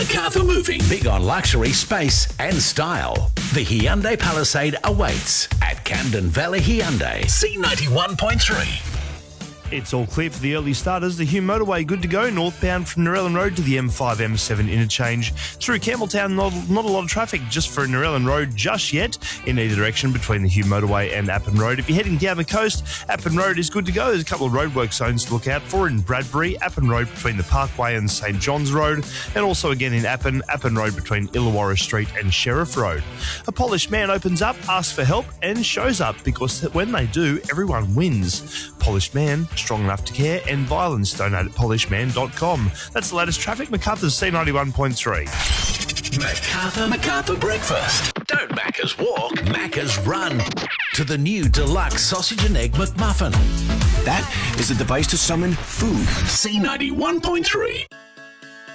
MacArthur Moving. Big on luxury, space and style. The Hyundai Palisade awaits at Camden Valley Hyundai. C91.3. It's all clear for the early starters. The Hume Motorway good to go northbound from Narellan Road to the M5-M7 interchange. Through Campbelltown, not a lot of traffic just for Narellan Road just yet in either direction between the Hume Motorway and Appin Road. If you're heading down the coast, Appin Road is good to go. There's a couple of roadwork zones to look out for in Bradbury, Appin Road between the Parkway and St John's Road, and also again in Appin Road between Illawarra Street and Sheriff Road. A polished man opens up, asks for help and shows up, because when they do, everyone wins. Polished man, strong enough to care, and violence. Donate at polishedman.com. That's the latest traffic. MacArthur's C91.3. MacArthur Breakfast. Don't Macca's walk, Macca's run. To the new deluxe sausage and egg McMuffin. That is a device to summon food. C91.3.